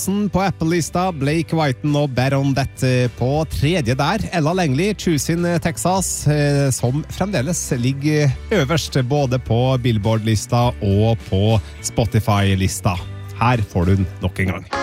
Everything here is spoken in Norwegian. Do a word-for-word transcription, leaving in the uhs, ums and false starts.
På Apple-lista, Blake Whiten og Bet On That på tredje der. Ella Langley, Choose in Texas, som fremdeles ligger øverst både på Billboard-lista og på Spotify-lista. Her får du den nok en gang.